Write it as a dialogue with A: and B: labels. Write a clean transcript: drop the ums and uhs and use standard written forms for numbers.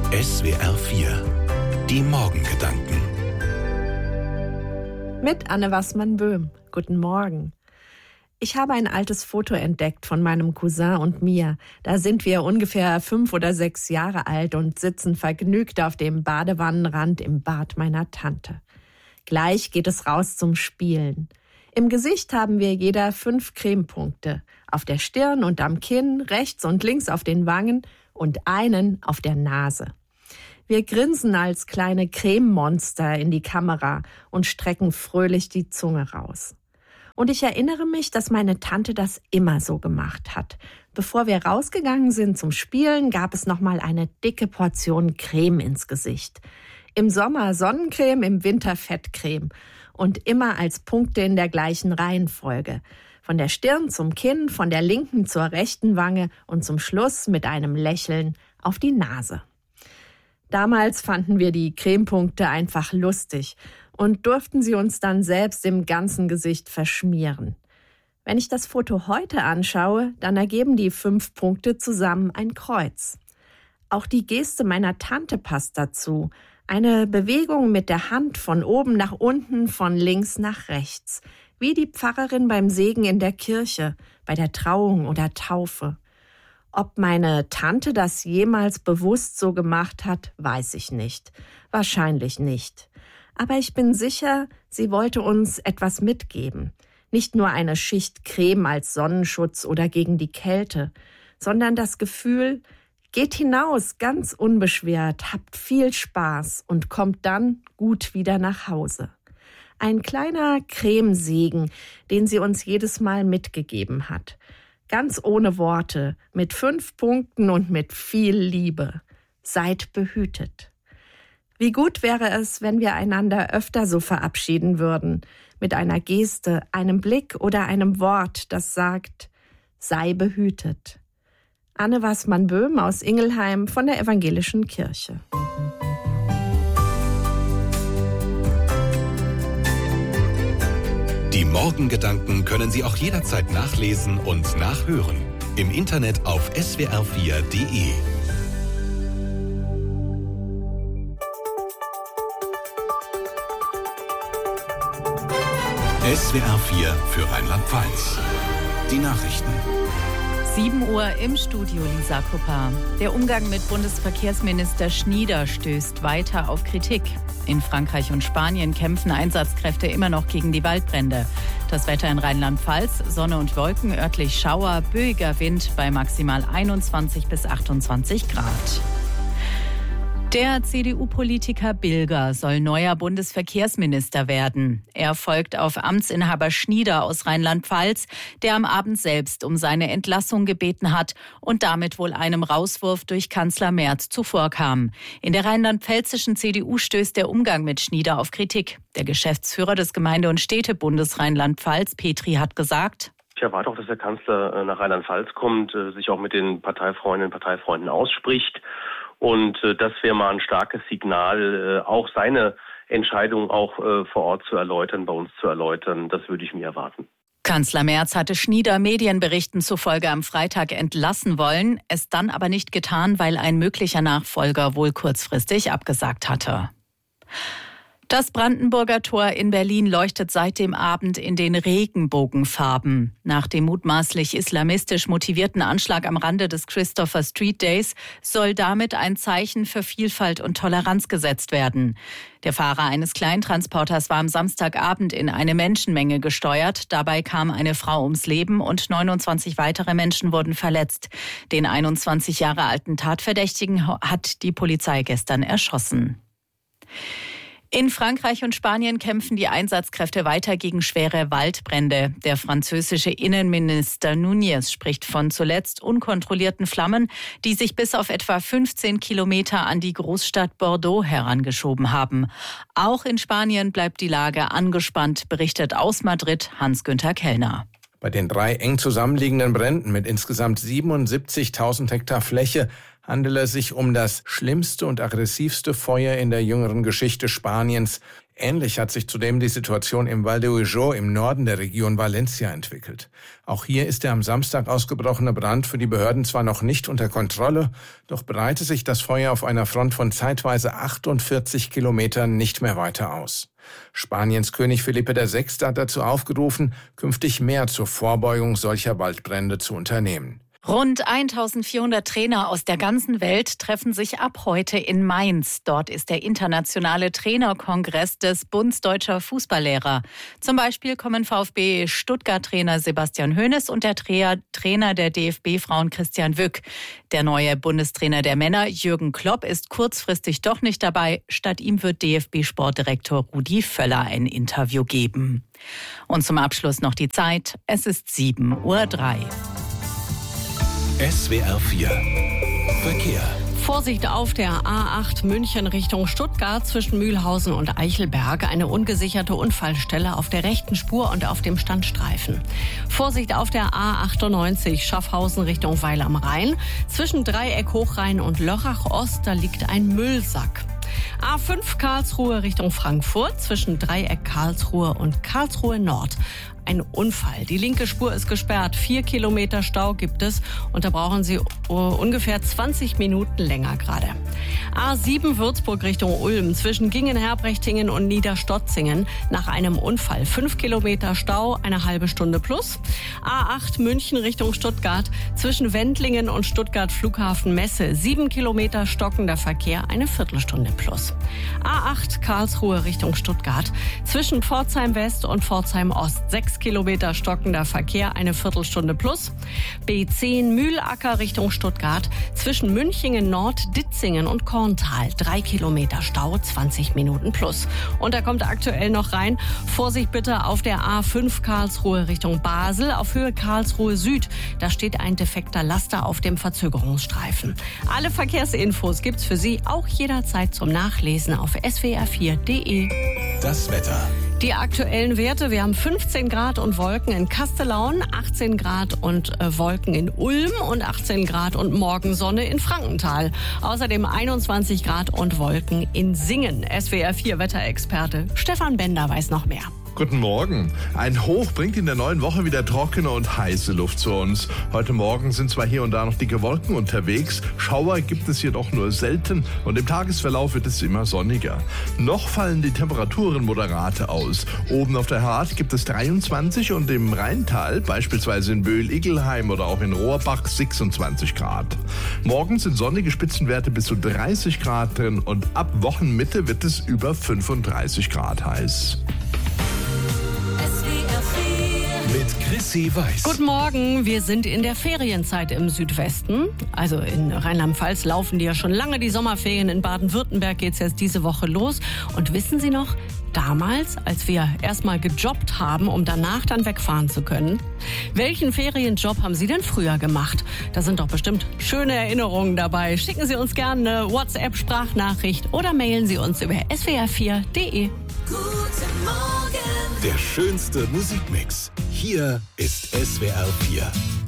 A: SWR 4, die Morgengedanken.
B: Mit Anne Wassmann-Böhm. Guten Morgen. Ich habe ein altes Foto entdeckt von meinem Cousin und mir. Da sind wir ungefähr 5 oder 6 Jahre alt und sitzen vergnügt auf dem Badewannenrand im Bad meiner Tante. Gleich geht es raus zum Spielen. Im Gesicht haben wir jeder 5 Cremepunkte. Auf der Stirn und am Kinn, rechts und links auf den Wangen und einen auf der Nase. Wir grinsen als kleine Crememonster in die Kamera und strecken fröhlich die Zunge raus. Und ich erinnere mich, dass meine Tante das immer so gemacht hat. Bevor wir rausgegangen sind zum Spielen, gab es nochmal eine dicke Portion Creme ins Gesicht. Im Sommer Sonnencreme, im Winter Fettcreme. Und immer als Punkte in der gleichen Reihenfolge. Von der Stirn zum Kinn, von der linken zur rechten Wange und zum Schluss mit einem Lächeln auf die Nase. Damals fanden wir die Cremepunkte einfach lustig und durften sie uns dann selbst im ganzen Gesicht verschmieren. Wenn ich das Foto heute anschaue, dann ergeben die 5 Punkte zusammen ein Kreuz. Auch die Geste meiner Tante passt dazu. Eine Bewegung mit der Hand von oben nach unten, von links nach rechts. Wie die Pfarrerin beim Segen in der Kirche, bei der Trauung oder Taufe. Ob meine Tante das jemals bewusst so gemacht hat, weiß ich nicht. Wahrscheinlich nicht. Aber ich bin sicher, sie wollte uns etwas mitgeben. Nicht nur eine Schicht Creme als Sonnenschutz oder gegen die Kälte, sondern das Gefühl, geht hinaus, ganz unbeschwert, habt viel Spaß und kommt dann gut wieder nach Hause. Ein kleiner Cremesegen, den sie uns jedes Mal mitgegeben hat. Ganz ohne Worte, mit 5 Punkten und mit viel Liebe. Seid behütet. Wie gut wäre es, wenn wir einander öfter so verabschieden würden, mit einer Geste, einem Blick oder einem Wort, das sagt, sei behütet. Anne Wassmann-Böhm aus Ingelheim von der Evangelischen Kirche.
A: Die Morgengedanken können Sie auch jederzeit nachlesen und nachhören. Im Internet auf swr4.de. SWR 4 für Rheinland-Pfalz. Die Nachrichten.
C: 7 Uhr im Studio, Lisa Kupper. Der Umgang mit Bundesverkehrsminister Schnieder stößt weiter auf Kritik. In Frankreich und Spanien kämpfen Einsatzkräfte immer noch gegen die Waldbrände. Das Wetter in Rheinland-Pfalz, Sonne und Wolken, örtlich Schauer, böiger Wind bei maximal 21 bis 28 Grad. Der CDU-Politiker Bilger soll neuer Bundesverkehrsminister werden. Er folgt auf Amtsinhaber Schnieder aus Rheinland-Pfalz, der am Abend selbst um seine Entlassung gebeten hat und damit wohl einem Rauswurf durch Kanzler Merz zuvorkam. In der rheinland-pfälzischen CDU stößt der Umgang mit Schnieder auf Kritik. Der Geschäftsführer des Gemeinde- und Städtebundes Rheinland-Pfalz, Petri, hat gesagt:
D: Ich erwarte auch, dass der Kanzler nach Rheinland-Pfalz kommt, sich auch mit den Parteifreunden ausspricht. Und das wäre mal ein starkes Signal, auch seine Entscheidung auch vor Ort zu erläutern, bei uns zu erläutern. Das würde ich mir erwarten.
C: Kanzler Merz hatte Schnieder Medienberichten zufolge am Freitag entlassen wollen, es dann aber nicht getan, weil ein möglicher Nachfolger wohl kurzfristig abgesagt hatte. Das Brandenburger Tor in Berlin leuchtet seit dem Abend in den Regenbogenfarben. Nach dem mutmaßlich islamistisch motivierten Anschlag am Rande des Christopher Street Days soll damit ein Zeichen für Vielfalt und Toleranz gesetzt werden. Der Fahrer eines Kleintransporters war am Samstagabend in eine Menschenmenge gesteuert. Dabei kam eine Frau ums Leben und 29 weitere Menschen wurden verletzt. Den 21 Jahre alten Tatverdächtigen hat die Polizei gestern erschossen. In Frankreich und Spanien kämpfen die Einsatzkräfte weiter gegen schwere Waldbrände. Der französische Innenminister Núñez spricht von zuletzt unkontrollierten Flammen, die sich bis auf etwa 15 Kilometer an die Großstadt Bordeaux herangeschoben haben. Auch in Spanien bleibt die Lage angespannt, berichtet aus Madrid Hans-Günther Kellner.
E: Bei den 3 eng zusammenliegenden Bränden mit insgesamt 77.000 Hektar Fläche handelt es sich um das schlimmste und aggressivste Feuer in der jüngeren Geschichte Spaniens. Ähnlich hat sich zudem die Situation im Val d'Ujo im Norden der Region Valencia entwickelt. Auch hier ist der am Samstag ausgebrochene Brand für die Behörden zwar noch nicht unter Kontrolle, doch breitet sich das Feuer auf einer Front von zeitweise 48 Kilometern nicht mehr weiter aus. Spaniens König Felipe VI. Hat dazu aufgerufen, künftig mehr zur Vorbeugung solcher Waldbrände zu unternehmen.
C: Rund 1400 Trainer aus der ganzen Welt treffen sich ab heute in Mainz. Dort ist der internationale Trainerkongress des Bundes Deutscher Fußballlehrer. Zum Beispiel kommen VfB Stuttgart-Trainer Sebastian Hoeneß und der Trainer der DFB-Frauen Christian Wück. Der neue Bundestrainer der Männer Jürgen Klopp ist kurzfristig doch nicht dabei. Statt ihm wird DFB-Sportdirektor Rudi Völler ein Interview geben. Und zum Abschluss noch die Zeit. Es ist 7:03 Uhr.
A: SWR 4 Verkehr.
F: Vorsicht auf der A8 München Richtung Stuttgart zwischen Mühlhausen und Eichelberg. Eine ungesicherte Unfallstelle auf der rechten Spur und auf dem Standstreifen. Vorsicht auf der A98 Schaffhausen Richtung Weil am Rhein. Zwischen Dreieck Hochrhein und Lörrach Ost, da liegt ein Müllsack. A5 Karlsruhe Richtung Frankfurt zwischen Dreieck Karlsruhe und Karlsruhe Nord. Ein Unfall. Die linke Spur ist gesperrt. 4 Kilometer Stau gibt es und da brauchen Sie ungefähr 20 Minuten länger gerade. A7 Würzburg Richtung Ulm zwischen Gingen-Herbrechtingen und Niederstotzingen nach einem Unfall. 5 Kilometer Stau, eine halbe Stunde plus. A8 München Richtung Stuttgart zwischen Wendlingen und Stuttgart Flughafen Messe. 7 Kilometer stockender Verkehr, eine Viertelstunde plus. A8 Karlsruhe Richtung Stuttgart zwischen Pforzheim West und Pforzheim Ost. 6 Kilometer stockender Verkehr, eine Viertelstunde plus. B10 Mühlacker Richtung Stuttgart zwischen Münchingen Nord, Ditzingen und Korntal. 3 Kilometer Stau, 20 Minuten plus. Und da kommt aktuell noch rein, Vorsicht bitte auf der A5 Karlsruhe Richtung Basel auf Höhe Karlsruhe Süd. Da steht ein defekter Laster auf dem Verzögerungsstreifen. Alle Verkehrsinfos gibt's für Sie auch jederzeit zum Nachlesen auf swr4.de.
A: Das Wetter.
F: Die aktuellen Werte, wir haben 15 Grad und Wolken in Kastellaun, 18 Grad und Wolken in Ulm und 18 Grad und Morgensonne in Frankenthal. Außerdem 21 Grad und Wolken in Singen. SWR 4 Wetterexperte Stefan Bender weiß noch mehr.
G: Guten Morgen. Ein Hoch bringt in der neuen Woche wieder trockene und heiße Luft zu uns. Heute Morgen sind zwar hier und da noch dicke Wolken unterwegs, Schauer gibt es jedoch nur selten und im Tagesverlauf wird es immer sonniger. Noch fallen die Temperaturen moderate aus. Oben auf der Hart gibt es 23 und im Rheintal, beispielsweise in Böhl-Igelheim oder auch in Rohrbach, 26 Grad. Morgen sind sonnige Spitzenwerte bis zu 30 Grad drin und ab Wochenmitte wird es über 35 Grad heiß.
A: Mit Chrissy Weiß.
F: Guten Morgen, wir sind in der Ferienzeit im Südwesten. Also in Rheinland-Pfalz laufen die ja schon lange, die Sommerferien. In Baden-Württemberg geht's jetzt diese Woche los. Und wissen Sie noch, damals, als wir erstmal gejobbt haben, um danach dann wegfahren zu können, welchen Ferienjob haben Sie denn früher gemacht? Da sind doch bestimmt schöne Erinnerungen dabei. Schicken Sie uns gerne eine WhatsApp-Sprachnachricht oder mailen Sie uns über swr4.de.
H: Guten Morgen.
A: Der schönste Musikmix. Hier ist SWR 4.